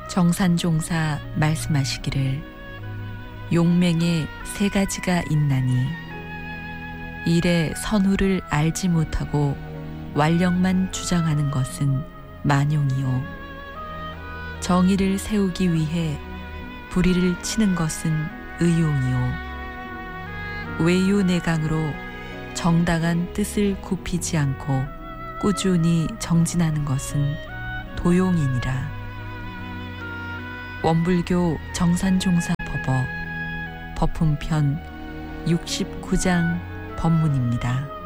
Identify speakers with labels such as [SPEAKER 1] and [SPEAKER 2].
[SPEAKER 1] 정산종사 말씀하시기를 용맹에 세 가지가 있나니 일의 선후를 알지 못하고 완력만 주장하는 것은 만용이요 정의를 세우기 위해 불의를 치는 것은 의용이요 외유내강으로 정당한 뜻을 굽히지 않고 꾸준히 정진하는 것은 도용이니라. 원불교 정산종사법어 법품편 69장 법문입니다.